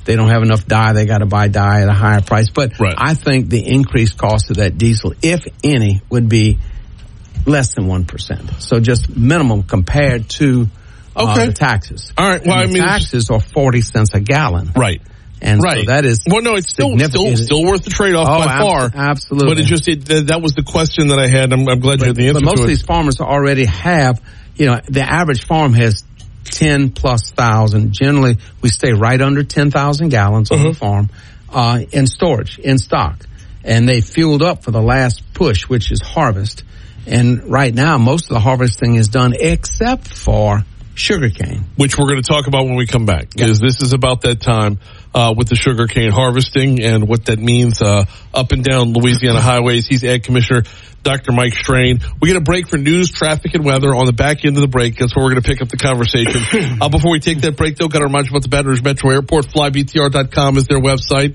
they don't have enough dye. They got to buy dye at a higher price. But I think the increased cost of that diesel, if any, would be less than 1%. So just minimum compared to the taxes. All right. Well, and taxes are 40 cents a gallon. Right. And so that is it's still worth the trade-off by far. Absolutely. But that was the question that I had. I'm glad you had the answer to it. But most of these farmers already have, the average farm has 10+ thousand. Generally, we stay right under 10,000 gallons on the farm in storage, in stock. And they fueled up for the last push, which is harvest. And right now, most of the harvesting is done except for sugarcane. Which we're going to talk about when we come back, because this is about that time with the sugarcane harvesting and what that means up and down Louisiana highways. He's Ag Commissioner Dr. Mike Strain. We get a break for news, traffic, and weather. On the back end of the break, that's where we're going to pick up the conversation. Before we take that break, though, got to remind you about the Baton Rouge Metro Airport. FlyBTR.com is their website.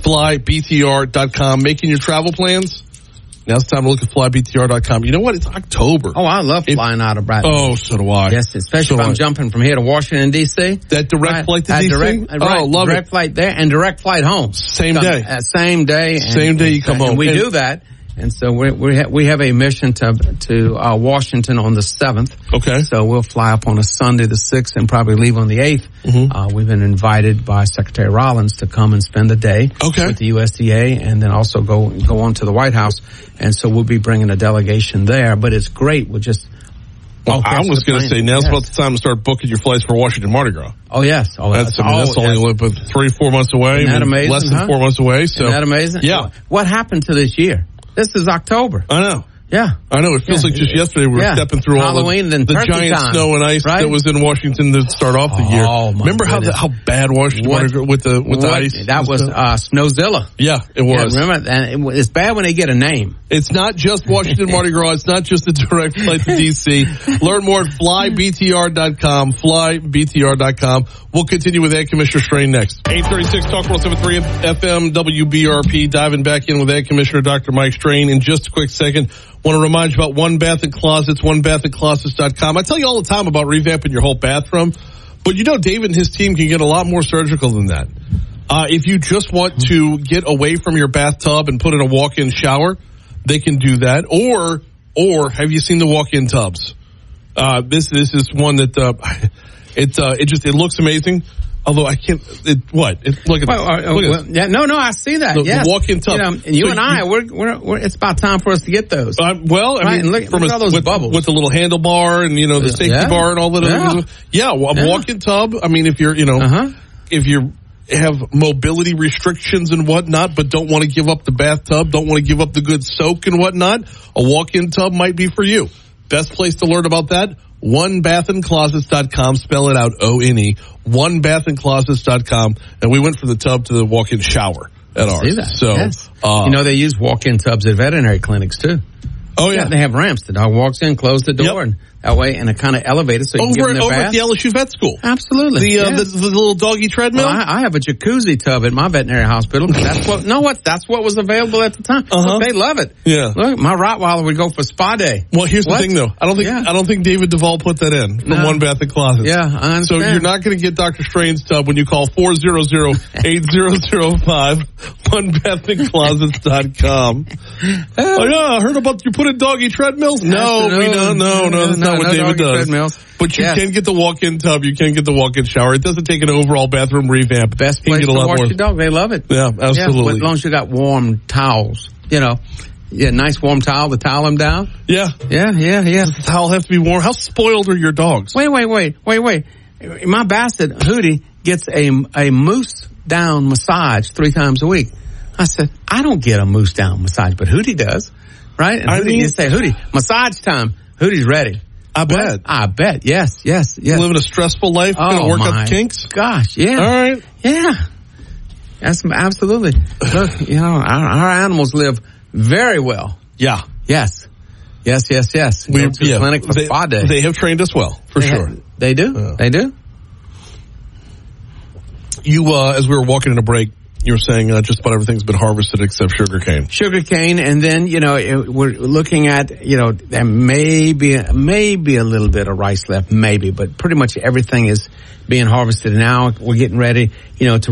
FlyBTR.com. Making your travel plans? Now it's time to look at FlyBTR.com. You know what? It's October. Oh, I love flying out of Baton Rouge. Oh, so do I. Yes, especially if I'm jumping from here to Washington, D.C. That direct flight to D.C.? Love direct flight there and direct flight home. Same day. Same day. Same day you come home. And we do that. And so we have a mission to Washington on the 7th. Okay. So we'll fly up on a Sunday the 6th and probably leave on the 8th. Mm-hmm. We've been invited by Secretary Rollins to come and spend the day with the USDA and then also go on to the White House. And so we'll be bringing a delegation there. But it's great. We'll just... I was going to say, now's about the time to start booking your flights for Washington Mardi Gras. Oh, yes. That's only 3-4 months away. Isn't that amazing? Less than 4 months away. So. Isn't that amazing? Yeah. What happened to this year? This is October. I know. Yeah. I know. It feels like just yesterday we were stepping through Halloween, all the giant snow and ice that was in Washington to start off the year. Remember how bad Washington with the ice? That was Snowzilla. Yeah, it was. Yeah, remember, and it's bad when they get a name. It's not just Washington Mardi Gras. It's not just the direct flight to D.C. Learn more at flybtr.com, flybtr.com. We'll continue with Ag Commissioner Strain next. 836 Talk 107.3 FM WBRP. Diving back in with Ag Commissioner Dr. Mike Strain in just a quick second. Want to remind you about One Bath and Closets, onebathandclosets.com. I tell you all the time about revamping your whole bathroom, but David and his team can get a lot more surgical than that. If you just want to get away from your bathtub and put in a walk-in shower, they can do that. Or have you seen the walk-in tubs? This is one that it looks amazing. Although I can't, look at yeah, no, I see that. The walk-in tub. You and I, we're it's about time for us to get those. I mean, look at all those bubbles with the little handlebar and the safety bar and all that. Walk-in tub. I mean, if you're if you have mobility restrictions and whatnot, but don't want to give up the bathtub, don't want to give up the good soak and whatnot, a walk-in tub might be for you. Best place to learn about that. OneBathAndClosets.com, spell it out, O-N-E, OneBathAndClosets.com, and we went from the tub to the walk-in shower at ours. See that? So, they use walk-in tubs at veterinary clinics too. Oh yeah, they have ramps. The dog walks in, close the door, and that way, and it kind of elevates so you can give them their bath. Over at the LSU Vet School. Absolutely. The little doggy treadmill. Well, I have a jacuzzi tub at my veterinary hospital. That's what was available at the time. Look, they love it. Yeah. Look, my Rottweiler would go for spa day. Well, here's the thing though. I don't think David Duvall put that in from One Bath and Closets. Yeah, I understand. So you're not going to get Dr. Strain's tub when you call 400-8005, OneBathAndClosets.com. Oh yeah, I heard about you put in doggy treadmills. No, that's not what David does. Treadmills. But you can get the walk-in tub. You can get the walk-in shower. It doesn't take an overall bathroom revamp. Best place to wash your dog. They love it. Yeah, absolutely. As long as you got warm towels, nice warm towel to towel them down. Yeah. Does the towel have to be warm? How spoiled are your dogs? Wait. My Basset, Hootie, gets a moose down massage 3 times a week. I said, I don't get a moose down massage, but Hootie does. Right? And you say, Hootie, massage time. Hootie's ready. I bet. Yes. Living a stressful life, going to work out the kinks? Gosh, yeah. All right. Yeah. That's absolutely. Look, our animals live very well. Yeah. Yes. We go to the clinic for spa day. They have trained us well, for sure. They do. They do. You, as we were walking in a break, you were saying just about everything's been harvested except sugarcane. And then, we're looking at, there may be a little bit of rice left, but pretty much everything is being harvested now. We're getting ready, to